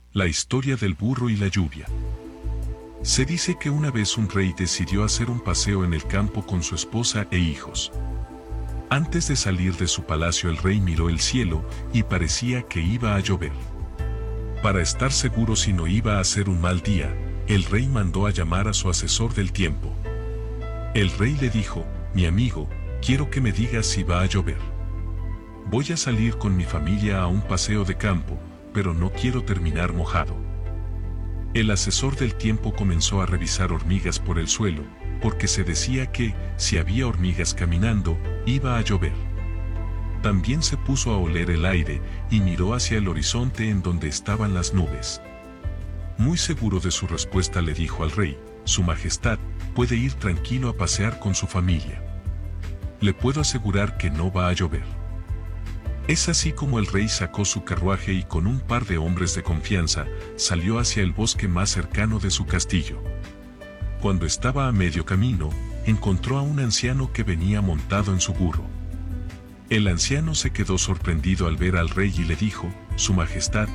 La historia del burro y la lluvia. Se dice que una vez un rey decidió hacer un paseo en el campo con su esposa e hijos. Antes de salir de su palacio el rey miró el cielo y parecía que iba a llover. Para estar seguro si no iba a ser un mal día, el rey mandó a llamar a su asesor del tiempo. El rey le dijo: mi amigo, quiero que me digas si va a llover. Voy a salir con mi familia a un paseo de campo, pero no quiero terminar mojado. El asesor del tiempo comenzó a revisar hormigas por el suelo, porque se decía que, si había hormigas caminando, iba a llover. También se puso a oler el aire y miró hacia el horizonte en donde estaban las nubes. Muy seguro de su respuesta le dijo al rey: Su Majestad, puede ir tranquilo a pasear con su familia. Le puedo asegurar que no va a llover. Es así como el rey sacó su carruaje y con un par de hombres de confianza, salió hacia el bosque más cercano de su castillo. Cuando estaba a medio camino, encontró a un anciano que venía montado en su burro. El anciano se quedó sorprendido al ver al rey y le dijo: Su Majestad,